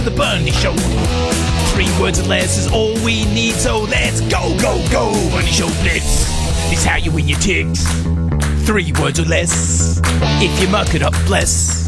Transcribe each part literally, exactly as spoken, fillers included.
the Bundy Show. Three words or less is all we need, so let's go, go, go. Bundy Show Blitz. It's how you win your ticks. Three words or less. If you muck it up, bless.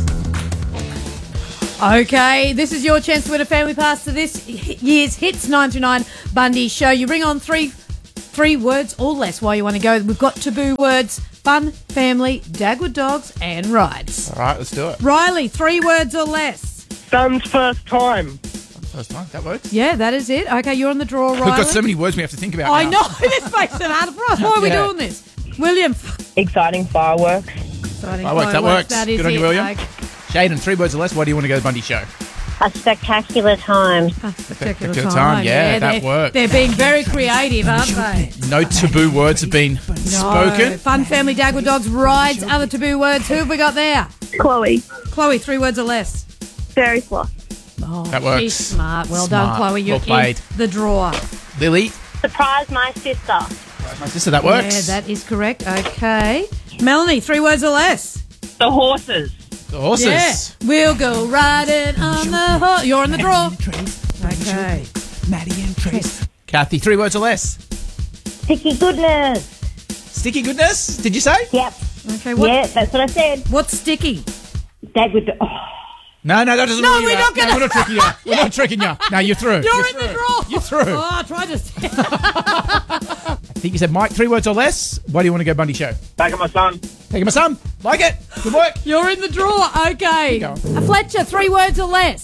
Okay, this is your chance to win a family pass to this year's Hits nine through nine Bundy Show. You ring on three three words or less while you want to go. We've got taboo words: fun, family, Dagwood dogs, and rides. All right, let's do it. Riley, three words or less. Son's first time. First time, that works. Yeah, that is it. Okay, you're on the draw, Riley. We've got so many words we have to think about I now. know, this makes it harder for us. Why are we Yeah. doing this? William. Exciting fireworks. Exciting Fireworks, that works. That is Good on you, it. William. Okay. Shaden, three words or less. Why do you want to go to the Bundy Show? A spectacular time. A spectacular Spectacular time. time, yeah, that they're, works. They're being very creative, aren't they? No taboo words have been No. spoken. Fun, family, Dagwood dogs, rides, other taboo words. Who have we got there? Chloe. Chloe, three words or less. Fairy floss. Oh, That works. She's smart. Well Smart. done, Chloe. You're Well played. in the drawer. Lily, Surprise my sister. my sister, that works. Yeah, that is correct. Okay. Melanie, three words or less. The horses. The horses. Yeah. We'll go riding on the horse. You're in the drawer. Okay. Maddie and Trace. Kathy, three words or less. Sticky goodness. Sticky goodness, did you say? Yep. Okay. What, Yeah, that's what I said. What's sticky? Dad would. Oh. No, no, that doesn't No, rule you we're out. not gonna- No, we're not tricking you. We're not tricking you. No, you're through. You're, in the drawer. You're through. Oh, I tried to. I think you said Mike, three words or less. Why do you want to go Bundy Show? Back of my son. Taking my son. Like it. Good work. You're in the drawer. Okay. Go. A Fletcher, three words or less.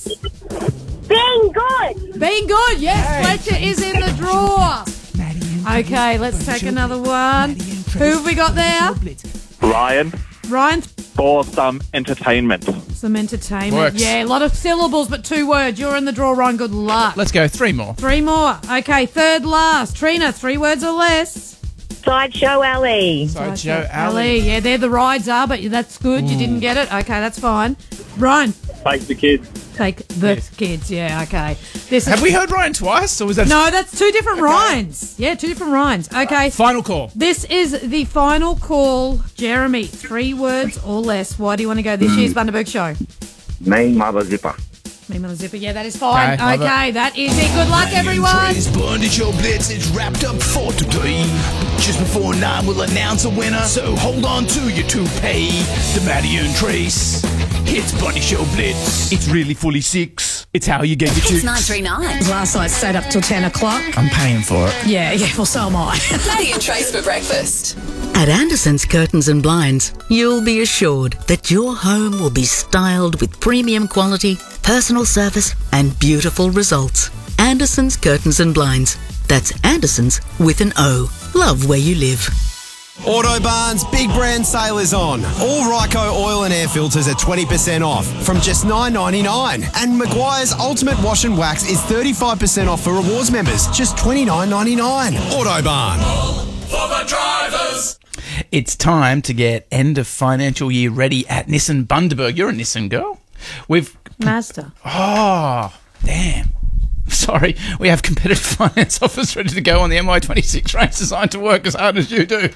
Being good. Being good. Yes, Hey. Fletcher is in the drawer. Maddie and Trace. Okay, let's take another one. Who have we got there? Ryan. Ryan, For some entertainment. some entertainment. Works. Yeah, a lot of syllables, but two words. You're in the drawer, Ryan. Good luck. Let's go. Three more. Three more. Okay, third last. Trina, three words or less. Sideshow alley. Sideshow Ali. Alley. Yeah, there the rides are, but that's good. You didn't get it. Okay, that's fine. Ryan, Take the kids. take the Yes. kids. Yeah, okay. This Have is, we heard Ryan twice, or was that No, that's two different Ryans. Yeah, two different Ryans. Okay. final call? This is the final call. Jeremy, three words or less. Why do you want to go this year's Bundaberg Show? Me, mother zipper. Me, Mother Zipper. Yeah, that is fine. Okay, love Okay, that is it. Good luck, everyone. Trace Bundy Show Blitz is wrapped up for today. Just before nine, we'll announce a winner. So hold on to your toupee. The Maddie and Trace. It's Bundy Show Blitz. It's really fully six. It's how you get your It's chicks. nine three nine. Last night stayed up till ten o'clock. I'm paying for it. Yeah, yeah, well, so am I. Maddie and Trace for breakfast. At Anderson's Curtains and Blinds, you'll be assured that your home will be styled with premium quality, personal service and beautiful results. Anderson's Curtains and Blinds. That's Anderson's with an O. Love where you live. Autobarn's big brand sale is on. All Ryco oil and air filters are twenty percent off from just nine ninety-nine. And Maguire's Ultimate Wash and Wax is thirty-five percent off for rewards members, just twenty-nine ninety-nine. Autobarn. For the drivers. It's time to get end of financial year ready at Nissan Bundaberg. You're a Nissan girl. We've Mazda. oh damn. Sorry, we have competitive finance offers ready to go on the M I twenty-six range designed to work as hard as you do.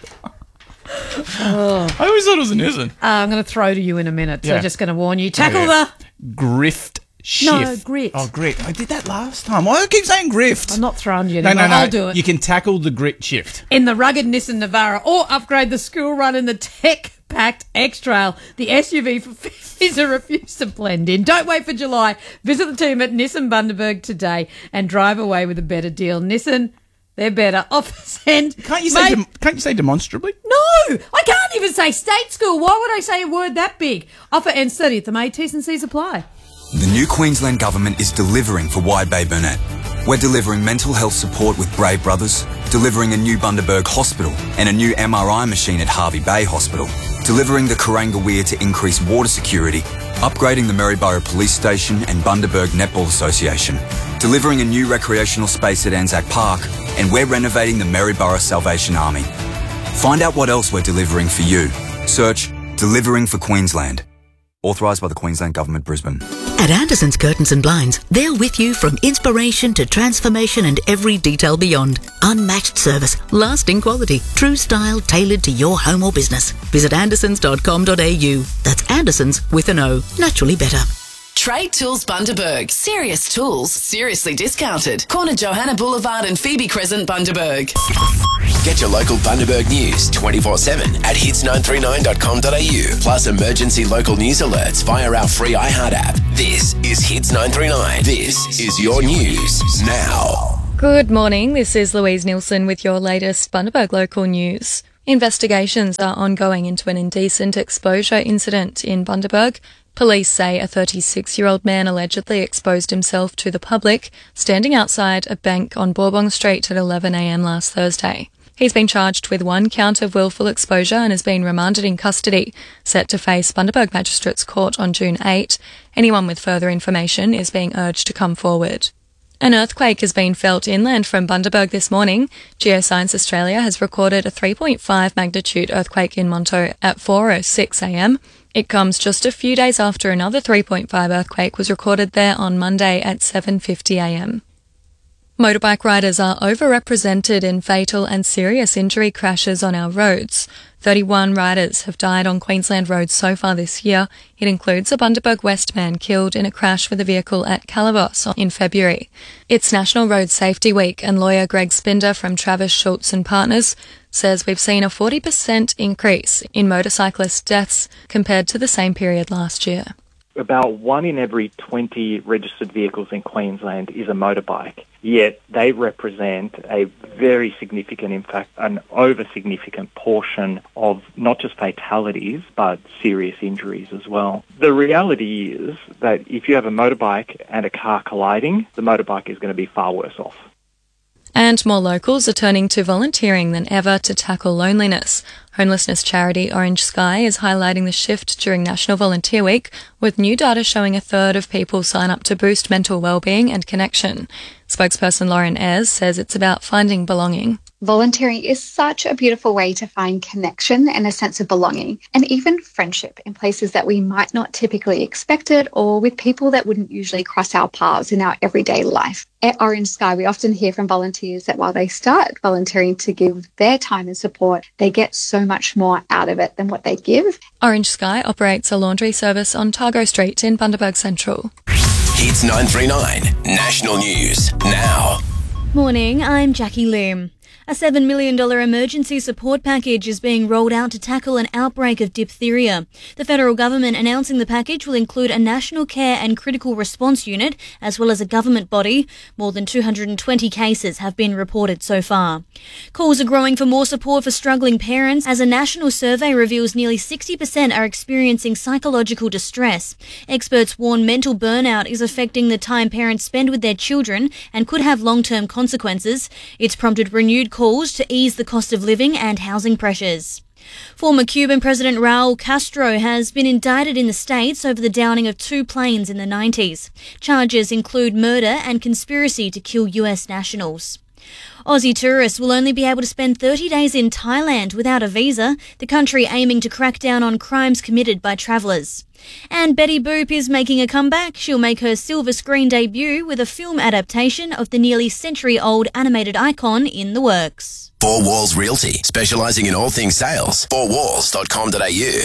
Oh. I always thought it was a Nissan. Uh, I'm going to throw to you in a minute, so Yeah. just going to warn you. Tackle Yeah. the... Grift shift. No, grit. Oh, grit. I did that last time. Why do I keep saying grift? I'm not throwing you no, anymore. no, no. I'll do it. You can tackle the grit shift. In the rugged Nissan Navara, or upgrade the school run in the tech-packed X-Trail. The S U V for families who refuse to blend in. Don't wait for July. Visit the team at Nissan Bundaberg today and drive away with a better deal. Nissan, they're better. Offers end. Can't you say? Mate, Dem- can't you say demonstrably? no, I can't even say state school. Why would I say a word that big? Offer ends thirtieth of May. T's and C's apply. The new Queensland Government is delivering for Wide Bay Burnett. We're delivering mental health support with Brave Brothers, delivering a new Bundaberg hospital and a new M R I machine at Harvey Bay Hospital, delivering the Kuranga Weir to increase water security, upgrading the Maryborough Police Station and Bundaberg Netball Association, delivering a new recreational space at Anzac Park, and we're renovating the Maryborough Salvation Army. Find out what else we're delivering for you. Search Delivering for Queensland. Authorised by the Queensland Government, Brisbane. At Anderson's Curtains and Blinds, they're with you from inspiration to transformation and every detail beyond. Unmatched service, lasting quality, true style tailored to your home or business. Visit andersons dot com dot a u. That's Andersons with an O. Naturally better. Trade Tools Bundaberg. Serious tools, seriously discounted. Corner Johanna Boulevard and Phoebe Crescent, Bundaberg. Get your local Bundaberg news twenty-four seven at hits nine three nine dot com dot a u, plus emergency local news alerts via our free iHeart app. This is Hits nine three nine. This is your news now. Good morning, this is Louise Nielsen with your latest Bundaberg local news. Investigations are ongoing into an indecent exposure incident in Bundaberg. Police say a thirty-six-year-old man allegedly exposed himself to the public, standing outside a bank on Bourbon Street at eleven a m last Thursday. He's been charged with one count of willful exposure and has been remanded in custody, set to face Bundaberg Magistrates Court on June eighth. Anyone with further information is being urged to come forward. An earthquake has been felt inland from Bundaberg this morning. Geoscience Australia has recorded a three point five magnitude earthquake in Monto at four oh six a m. It comes just a few days after another three point five earthquake was recorded there on Monday at seven fifty a m. Motorbike riders are overrepresented in fatal and serious injury crashes on our roads. thirty-one riders have died on Queensland roads so far this year. It includes a Bundaberg West man killed in a crash with a vehicle at Calabos in February. It's National Road Safety Week, and lawyer Greg Spinder from Travis Schultz and Partners says we've seen a forty percent increase in motorcyclist deaths compared to the same period last year. About one in every twenty registered vehicles in Queensland is a motorbike, yet they represent a very significant, in fact, an over-significant portion of not just fatalities, but serious injuries as well. The reality is that if you have a motorbike and a car colliding, the motorbike is going to be far worse off. And more locals are turning to volunteering than ever to tackle loneliness. Homelessness charity Orange Sky is highlighting the shift during National Volunteer Week, with new data showing a third of people sign up to boost mental well-being and connection. Spokesperson Lauren Ayres says it's about finding belonging. Volunteering is such a beautiful way to find connection and a sense of belonging, and even friendship in places that we might not typically expect it, or with people that wouldn't usually cross our paths in our everyday life. At Orange Sky, we often hear from volunteers that while they start volunteering to give their time and support, they get so much more out of it than what they give. Orange Sky operates a laundry service on Targo Street in Bundaberg Central. Hits nine three nine, National News now. Morning, I'm Jackie Lim. A seven million dollars emergency support package is being rolled out to tackle an outbreak of diphtheria. The federal government announcing the package will include a national care and critical response unit, as well as a government body. More than two hundred twenty cases have been reported so far. Calls are growing for more support for struggling parents, as a national survey reveals nearly sixty percent are experiencing psychological distress. Experts warn mental burnout is affecting the time parents spend with their children and could have long-term consequences. It's prompted renewed calls to ease the cost of living and housing pressures. Former Cuban President Raul Castro has been indicted in the States over the downing of two planes in the nineties. Charges include murder and conspiracy to kill U S nationals. Aussie tourists will only be able to spend thirty days in Thailand without a visa, the country aiming to crack down on crimes committed by travellers. And Betty Boop is making a comeback. She'll make her silver screen debut with a film adaptation of the nearly century-old animated icon in the works. Four Walls Realty, specialising in all things sales. four walls dot com dot a u.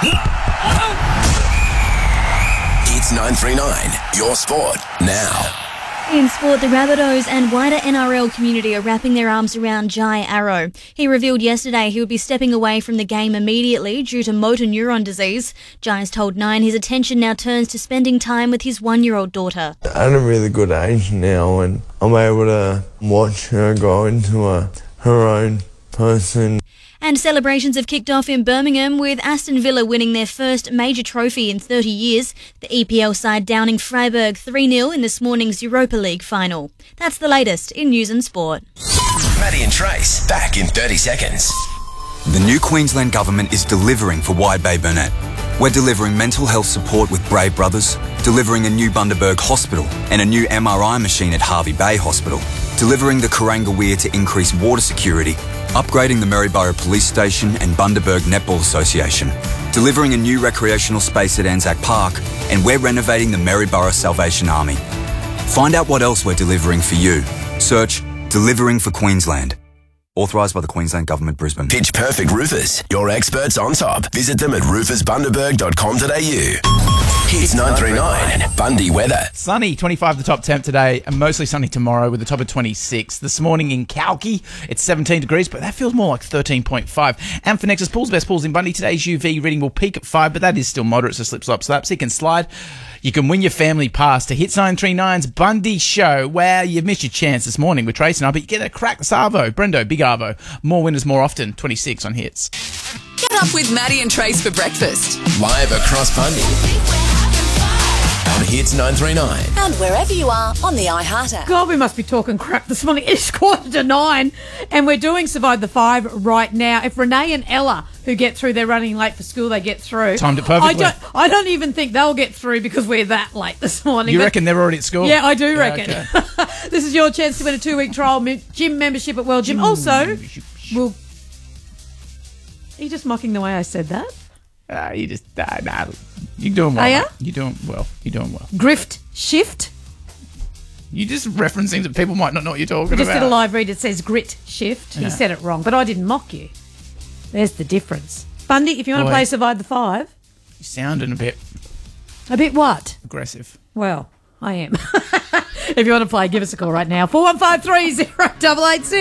Hits nine three nine, your sport now. In sport, the Rabbitohs and wider N R L community are wrapping their arms around Jai Arrow. He revealed yesterday he would be stepping away from the game immediately due to motor neuron disease. Jai's told Nine his attention now turns to spending time with his one-year-old daughter. At a really good age now, and I'm able to watch her grow into a, her own person. And celebrations have kicked off in Birmingham, with Aston Villa winning their first major trophy in thirty years. The E P L side downing Freiburg three nil in this morning's Europa League final. That's the latest in news and sport. Maddie and Trace, back in thirty seconds. The new Queensland Government is delivering for Wide Bay Burnett. We're delivering mental health support with Brave Brothers, delivering a new Bundaberg hospital and a new M R I machine at Harvey Bay Hospital, delivering the Kuranga Weir to increase water security, upgrading the Maryborough Police Station and Bundaberg Netball Association, delivering a new recreational space at Anzac Park, and we're renovating the Maryborough Salvation Army. Find out what else we're delivering for you. Search Delivering for Queensland. Authorised by the Queensland Government, Brisbane. Pitch Perfect Roofers, your experts on top. Visit them at roofers bundaberg dot com dot a u. Hits nine three nine, Bundy weather. Sunny, twenty-five the top temp today, and mostly sunny tomorrow with a top of twenty-six. This morning in Kalki, it's seventeen degrees, but that feels more like thirteen point five. And for Nexus Pools, best pools in Bundy, today's U V reading will peak at five, but that is still moderate, so slip, slop, slap, so you can slide. You can win your family pass to Hits nine three nine's Bundy Show. Well, you've missed your chance this morning with Trace and I, but you get a crack this Arvo. Brendo, big Arvo. More winners more often, twenty-six on Hits. Get up with Maddie and Trace for breakfast. Live across Bundy on Hits nine three nine. And wherever you are on the iHeart app. God, we must be talking crap this morning. It's quarter to nine, and we're doing Survive the Five right now. If Renee and Ella, who get through, they're running late for school, they get through. Timed it perfectly. I don't, I don't even think they'll get through because we're that late this morning. You But- reckon they're already at school? Yeah, I do Yeah, reckon. okay. This is your chance to win a two-week trial me- gym membership at World Gym. Also, we'll... Are you just mocking the way I said that? Uh, you just, uh, nah, you're doing well. Are ya? mate. You're doing well. You're doing well. Grift shift. You just reference things that people might not know what you're talking We just about. did a live read. It says grit shift. Yeah. He said it wrong, but I didn't mock you. There's the difference. Bundy, if you want Boy. to play Survive the Five. You're sounding a bit A bit what? aggressive. Well, I am. If you want to play, give us a call right now. four one five three, zero eight eight six.